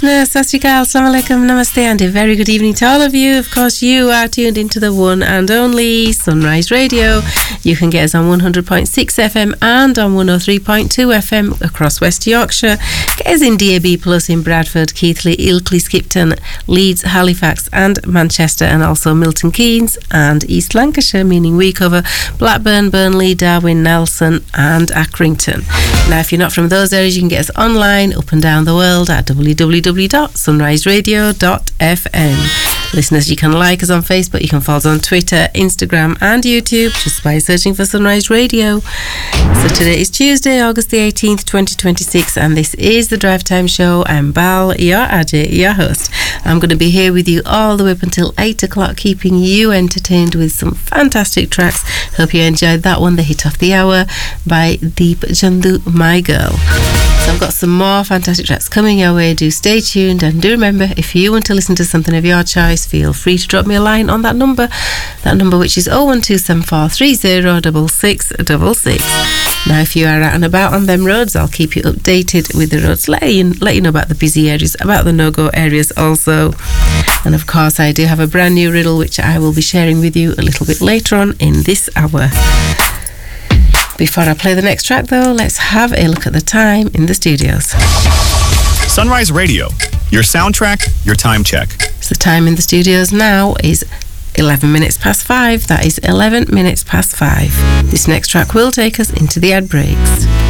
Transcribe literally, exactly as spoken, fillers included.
Sat Sri Akal, Assalamu alaikum, Namaste, and a very good evening to all of you. Of course, you are tuned into the one and only Sunrise Radio. You can get us on one hundred point six F M and on one oh three point two F M across West Yorkshire. Get us in D A B Plus in Bradford, Keighley, Ilkley, Skipton, Leeds, Halifax and Manchester, and also Milton Keynes and East Lancashire, meaning we cover Blackburn, Burnley, Darwin, Nelson and Accrington. Now, if you're not from those areas, you can get us online up and down the world at w w w dot sunrise radio dot f m. Listeners, you can like us on Facebook, you can follow us on Twitter, Instagram and YouTube just by searching for Sunrise Radio. So today is Tuesday, August the eighteenth, twenty twenty-six, and this is the Drive Time Show. I'm Bal, your Ajay, your host. I'm going to be here with you all the way up until eight o'clock, keeping you entertained with some fantastic tracks. Hope you enjoyed that one, The Hit of the Hour by Deep Chandu, My Girl. So I've got some more fantastic tracks coming your way. Do stay tuned, and do remember, if you want to listen to something of your choice, feel free to drop me a line on that number, that number which is oh one two seven four three oh six six six six. Now, if you are out and about on them roads, I'll keep you updated with the roads, let you, let you know about the busy areas, about the no-go areas also. And of course, I do have a brand new riddle which I will be sharing with you a little bit later on in this hour. Before I play the next track though, let's have a look at the time in the studios. Sunrise Radio, your soundtrack, your time check. So the time in the studios now is eleven minutes past five. That is eleven minutes past five. This next track will take us into the ad breaks.